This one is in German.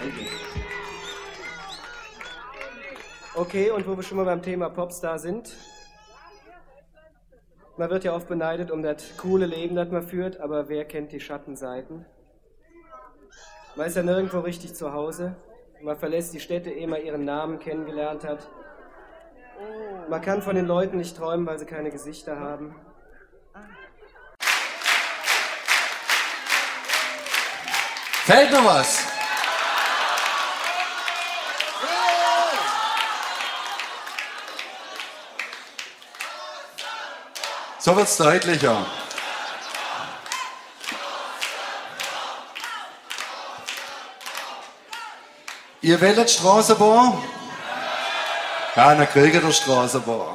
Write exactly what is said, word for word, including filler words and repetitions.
Okay, und wo wir schon mal beim Thema Popstar sind. Man wird ja oft beneidet um das coole Leben, das man führt, aber wer kennt die Schattenseiten? Man ist ja nirgendwo richtig zu Hause. Man verlässt die Städte, ehe man ihren Namen kennengelernt hat. Man kann von den Leuten nicht träumen, weil sie keine Gesichter haben. Fällt noch was? So wird's deutlicher. Ihr wählt Straßenbahn? Ja, dann kriegt ihr Straßenbahn.